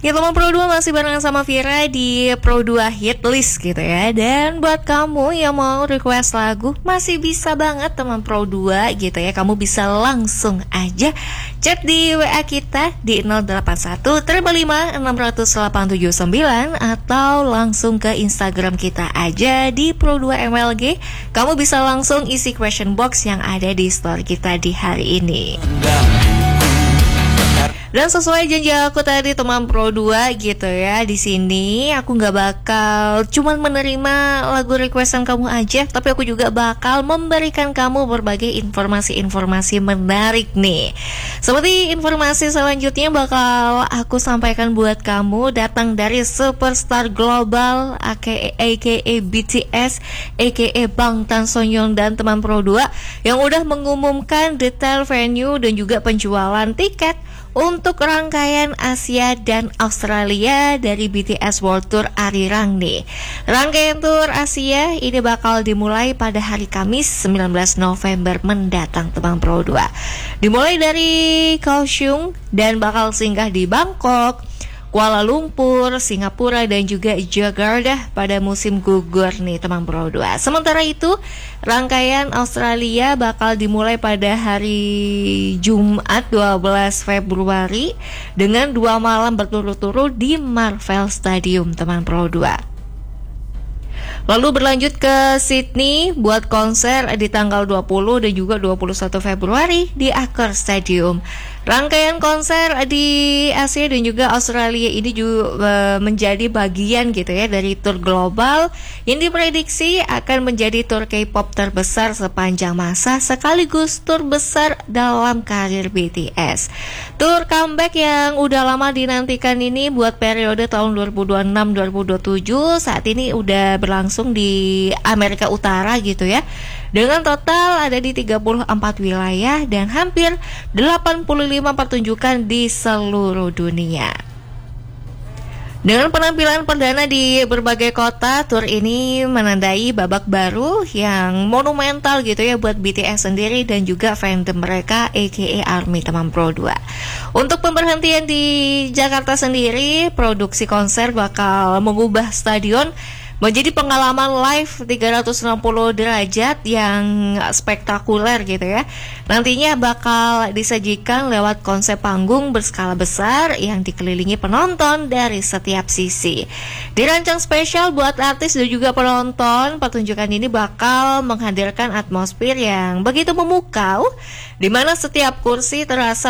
Ya teman Pro 2 masih barengan sama Vira di Pro 2 Hit List gitu ya. Dan buat kamu yang mau request lagu, masih bisa banget teman Pro 2 gitu ya. Kamu bisa langsung aja chat di WA kita di 081 555 600 879 atau langsung ke Instagram kita aja di Pro 2 MLG. Kamu bisa langsung isi question box yang ada di store kita di hari ini. Dan sesuai janji aku tadi teman Pro 2 gitu ya, di sini aku nggak bakal cuman menerima lagu requestan kamu aja, tapi aku juga bakal memberikan kamu berbagai informasi-informasi menarik nih. Seperti informasi selanjutnya bakal aku sampaikan buat kamu, datang dari superstar global aka BTS aka Bangtan Sonyeon dan teman Pro 2 yang udah mengumumkan detail venue dan juga penjualan tiket untuk rangkaian Asia dan Australia dari BTS World Tour Arirang nih. Rangkaian Tour Asia ini bakal dimulai pada hari Kamis 19 November mendatang teman Pro 2. Dimulai dari Kaohsiung dan bakal singgah di Bangkok, Kuala Lumpur, Singapura dan juga Jakarta pada musim gugur nih teman Pro 2. Sementara itu, rangkaian Australia bakal dimulai pada hari Jumat 12 Februari dengan 2 malam berturut-turut di Marvel Stadium teman Pro 2. Lalu berlanjut ke Sydney buat konser di tanggal 20 dan juga 21 Februari di Accor Stadium. Rangkaian konser di Asia dan juga Australia ini juga menjadi bagian gitu ya dari tour global yang diprediksi akan menjadi tour K-pop terbesar sepanjang masa sekaligus tour besar dalam karir BTS. Tour comeback yang udah lama dinantikan ini buat periode tahun 2026-2027 saat ini udah berlangsung di Amerika Utara gitu ya. Dengan total ada di 34 wilayah dan hampir 85 pertunjukan di seluruh dunia. Dengan penampilan perdana di berbagai kota, tour ini menandai babak baru yang monumental gitu ya buat BTS sendiri dan juga fandom mereka aka ARMY teman Pro 2. Untuk pemberhentian di Jakarta sendiri, produksi konser bakal mengubah stadion menjadi pengalaman live 360 derajat yang spektakuler gitu ya. Nantinya bakal disajikan lewat konsep panggung berskala besar yang dikelilingi penonton dari setiap sisi. Dirancang spesial buat artis dan juga penonton, pertunjukan ini bakal menghadirkan atmosfer yang begitu memukau, di mana setiap kursi terasa